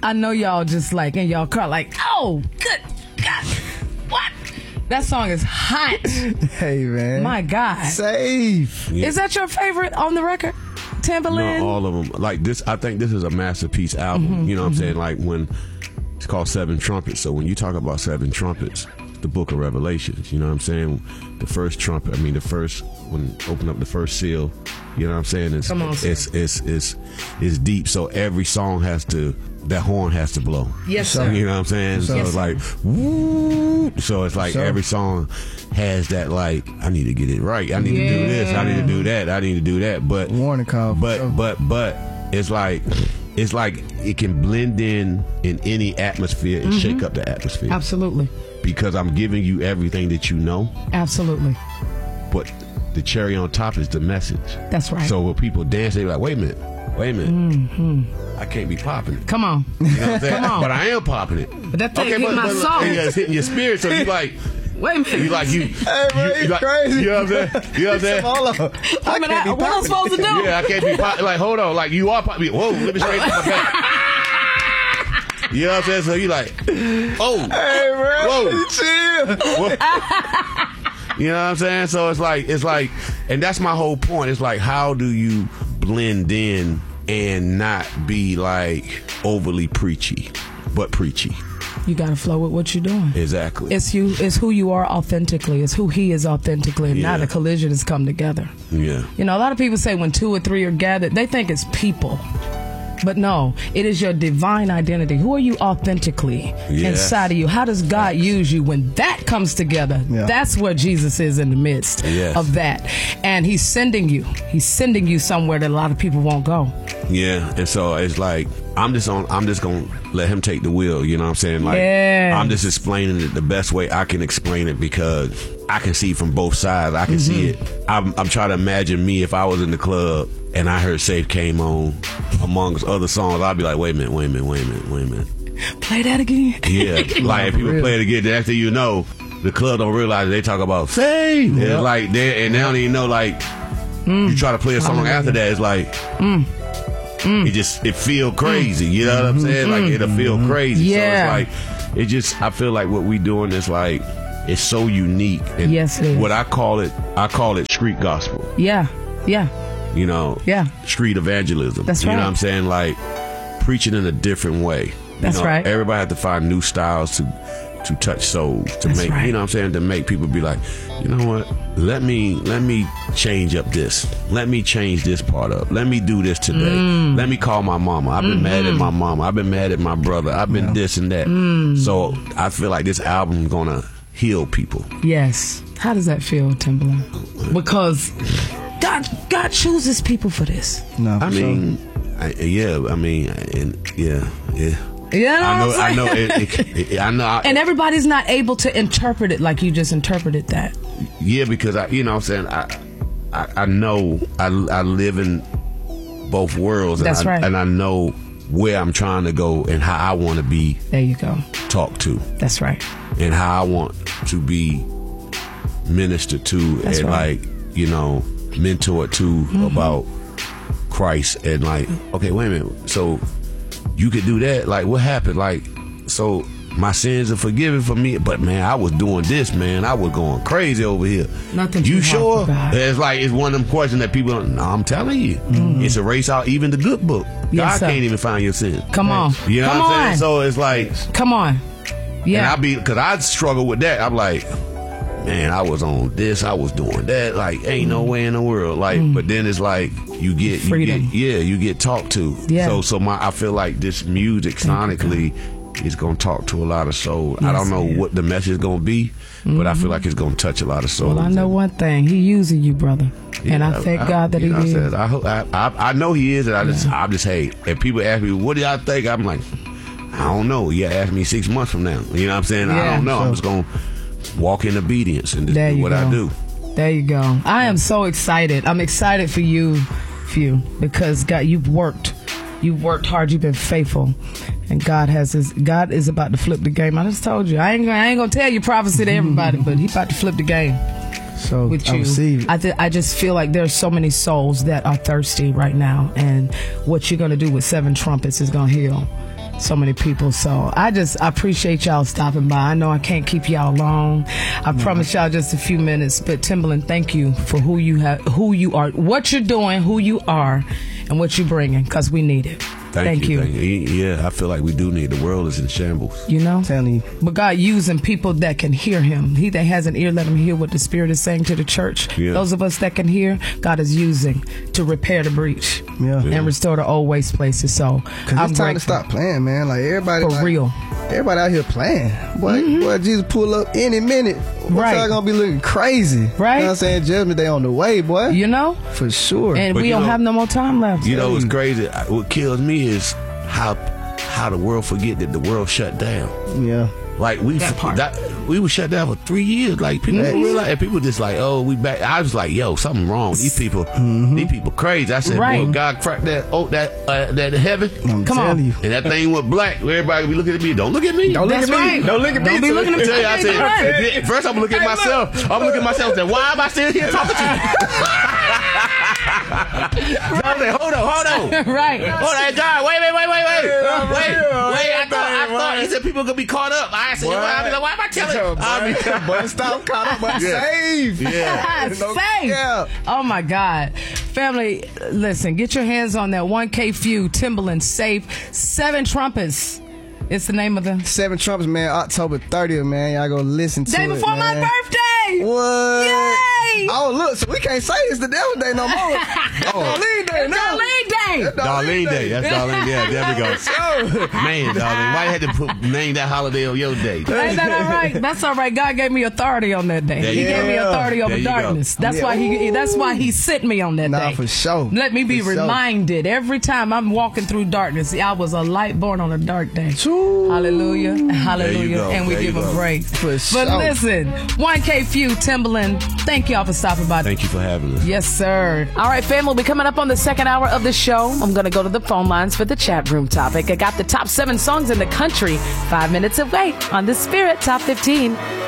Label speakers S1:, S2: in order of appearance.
S1: I know y'all just like in y'all car like, oh, good God, what? That song is hot.
S2: Hey, man.
S1: My God.
S2: Safe.
S1: Yeah. Is that your favorite on the record? Timbaland?
S3: No, all of them. Like this, I think this is a masterpiece album. You know what I'm saying? Like when it's called Seven Trumpets. So when you talk about Seven Trumpets, the Book of Revelations, you know what I'm saying? The first trumpet, when open up the first seal, you know what I'm saying? It's deep. So every song that horn has to blow.
S1: Yes, sir.
S3: You know what I'm saying? So it's like, woo. So it's like every song has that, like, I need to get it right. I need to do this. I need to do that. I need to do that. But
S2: warning call.
S3: But it's like it can blend in any atmosphere and shake up the atmosphere.
S1: Absolutely.
S3: Because I'm giving you everything that you know.
S1: Absolutely.
S3: But the cherry on top is the message.
S1: That's right.
S3: So when people dance, they be like, wait a minute. I can't be popping it.
S1: Come on.
S3: You know what I'm saying?
S1: Come on.
S3: But I am popping it.
S1: But that thing hit my soul.
S3: It's hitting your spirit, so you like,
S1: wait a minute.
S3: You like you.
S2: Hey, bro, you crazy.
S3: You know what I'm saying? You know what I'm saying?
S2: Hold on.
S1: What am I supposed to do?
S3: Yeah, I can't be popping. Like, hold on. Like, you are popping. Whoa, let me straight to my back. You know what I'm saying? So you like, oh.
S2: Hey, bro.
S3: Whoa.
S2: Chill.
S3: You know what I'm saying? So it's like, and that's my whole point. It's like, how do you blend in and not be like overly preachy, but preachy?
S1: You got to flow with what you're doing.
S3: Exactly.
S1: It's you. It's who you are authentically. It's who he is authentically. And now the collision has come together.
S3: Yeah.
S1: You know, a lot of people say when 2 or 3 are gathered, they think it's people. But no, it is your divine identity. Who are you authentically inside of you? How does God use you? When that comes together, that's where Jesus is in the midst of that. And he's sending you. He's sending you somewhere that a lot of people won't go.
S3: Yeah, and so it's like I'm just gonna let him take the wheel. You know what I'm saying? Like I'm just explaining it the best way I can explain it because I can see from both sides. I can see it. I'm trying to imagine me if I was in the club and I heard Safe came on amongst other songs. I'd be like, wait a minute.
S1: Play that again.
S3: Yeah, like if people play it again, then after you know, the club don't realize they talk about Safe. Yep. It's like they don't even know. Like you try to play a song after that, it's like. It feel crazy, you know what I'm saying? Like it'll feel crazy.
S1: Yeah.
S3: So it's like I feel like what we doing is like it's so unique. And
S1: yes, it is.
S3: What I call it street gospel.
S1: Yeah.
S3: You know.
S1: Yeah.
S3: Street evangelism.
S1: That's right.
S3: You know what I'm saying? Like preaching in a different way.
S1: That's right.
S3: Everybody have to find new styles to touch souls, to make you know what I'm saying, to make people be like, you know what, let me change up this, let me change this part up, let me do this today, let me call my mama, I've been mad at my mama, I've been mad at my brother, I've been this and that. So I feel like this album is gonna heal people.
S1: Yes. How does that feel, Timbaland? Because God chooses people for this.
S2: No,
S3: I mean,
S1: Yeah,
S3: I know. I know.
S1: And everybody's not able to interpret it like you just interpreted that.
S3: Yeah, because you know what I'm saying, I know I live in both worlds.
S1: That's right.
S3: And I know where I'm trying to go and how I want to be.
S1: There you go.
S3: Talked to.
S1: That's right.
S3: And how I want to be ministered to.
S1: That's
S3: and
S1: right.
S3: like, you know, mentored to about Christ. And like, okay, wait a minute. So you could do that. Like, what happened? Like, so my sins are forgiven for me, but man, I was doing this, man. I was going crazy over here.
S1: Nothing.
S3: You sure? It's like, it's one of them questions that people don't. No, I'm telling you, it's erase out even the good book.
S1: Yes,
S3: God can't even find your sin.
S1: Come on.
S3: You know what I'm saying? So it's like,
S1: come on. Yeah.
S3: And because I struggle with that. I'm like, man, I was on this, I was doing that. Like, ain't no way in the world. Like, but then it's like you get talked to.
S1: Yeah.
S3: So I feel like this music sonically is gonna talk to a lot of souls. Yes, I don't know what the message is gonna be, but I feel like it's gonna touch a lot of souls.
S1: Well, I know one thing: He using you, brother, and I thank God that He is.
S3: I know He is, and I just hate. If people ask me, "What do y'all think?" I'm like, I don't know. You ask me 6 months from now. You know what I'm saying? I don't know. I'm just gonna walk in obedience and just do what I do.
S1: There you go. I am so excited. I'm excited for you, because God, you've worked hard. You've been faithful, and God is about to flip the game. I just told you. I ain't gonna tell you prophecy to everybody, but He about to flip the game.
S2: So
S1: with you, I just feel like there's so many souls that are thirsty right now, and what you're gonna do with Seven Trumpets is gonna heal so many people. So I appreciate y'all stopping by. I know I can't keep y'all long. I promise y'all just a few minutes. But Timbaland, thank you for who you are, what you're doing, who you are, and what you're bringing, because we need it. Thank you.
S3: Yeah, I feel like we do need. The world is in shambles.
S1: You know?
S2: I'm telling you.
S1: But God using people that can hear him. He that has an ear, let him hear what the Spirit is saying to the church.
S3: Yeah.
S1: Those of us that can hear, God is using to repair the breach and restore the old waste places. So
S2: Cause it's time to stop playing, man. Like everybody,
S1: for real.
S2: Everybody out here playing. Boy, Jesus pull up any minute.
S1: Right.
S2: Y'all gonna be looking crazy.
S1: Right.
S2: You know what I'm saying? Judgment Day on the way, boy.
S1: You know?
S2: For sure.
S1: And
S3: But
S1: we don't have no more time left.
S3: You know what's crazy? What kills me is how the world forget that the world shut down.
S2: Yeah.
S3: Like we were shut down for 3 years. Like people don't realize, and people just like, oh, we back. I was like, yo, something wrong. These people crazy. I said, boy, God cracked that heaven.
S1: Come on.
S2: You.
S3: And that thing went black. Everybody be looking at me. Don't look at me.
S2: Don't look at me.
S1: Right.
S2: Don't look at me.
S1: Don't be looking at me.
S3: Tell you, I said, first I'm looking at myself. I'm looking at myself and say, why am I still here talking to you? So I said, hold on.
S1: Right.
S3: Hold on, God, wait. I thought he said people gonna be caught up. I said, why am I telling?
S2: But stop caught up, but saved.
S3: Yeah.
S1: Safe.
S2: Yeah.
S1: Oh my God. Family, listen, get your hands on that 1K Few, Timbaland, Safe, 7 Trumpets. It's the name of the
S2: 7 Trumpets, man. October 30th, man. Y'all go listen to it.
S1: day before my
S2: man.
S1: birthday.
S2: What?
S1: Yay!
S2: Oh, look, so we can't say it's the Devil Day no more. Darlene Day now.
S1: Darlene Day.
S3: Darlene Day. That's Darlene. Yeah, there we go. Man, Darlene, why you had to name that holiday on your day?
S1: Ain't that all right? That's all right. God gave me authority on that day. He gave me authority over darkness. That's why he sent me on that day.
S2: Nah, for sure.
S1: Let me be
S2: For sure.
S1: reminded every time I'm walking through darkness. I was a light born on a dark day. Hallelujah. Hallelujah.
S3: go.
S1: And we
S3: There
S1: give
S3: you
S1: him
S3: go.
S1: praise.
S2: For
S1: But
S2: sure.
S1: listen, 1K Few, Timbaland, thank y'all for stopping by.
S3: Thank you for having us.
S1: Yes, sir. All right, fam, we'll be coming up on the second hour of the show. I'm going to go to the phone lines for the chat room topic. I got the top 7 songs in the country 5 minutes away on the Spirit Top 15.